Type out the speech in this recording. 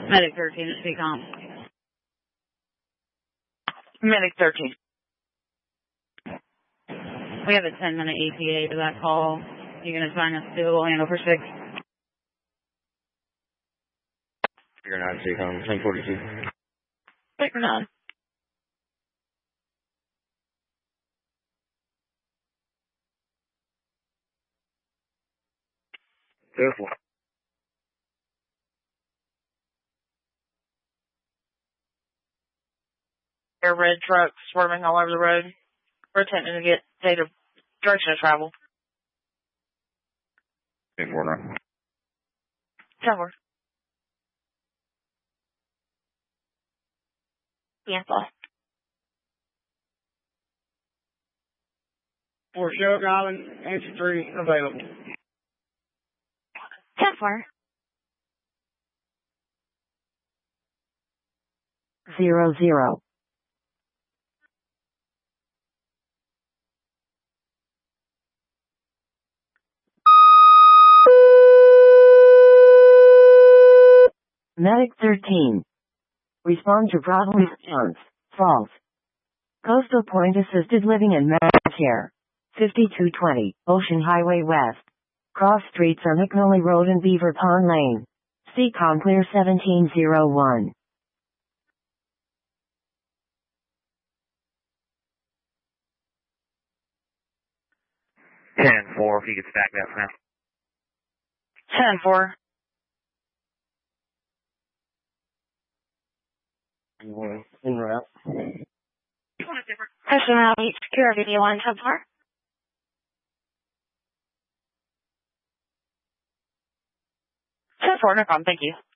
Medic 13, speak on. Medic 13. We have a 10-minute ETA to that call. You're going to sign us to a handle for 6. Figure 9, speak on. 1042. Figure 9. Careful. There are red trucks swerving all over the road. We're attempting to get data direction of travel. 849. 10-4. Yeah, boss. For Sherrick Island, entry 3 available. 10-4. 00. Medic 13. Respond to problem response. False. Coastal Point Assisted Living and Medicare. 5220, Ocean Highway West. Cross streets on McNally Road and Beaver Pond Lane. Seacom Clear 1701. 10-4, if you could stack that for now. 10-4. En route. Question out each secure video line 10-4. 10-4, no problem, thank you.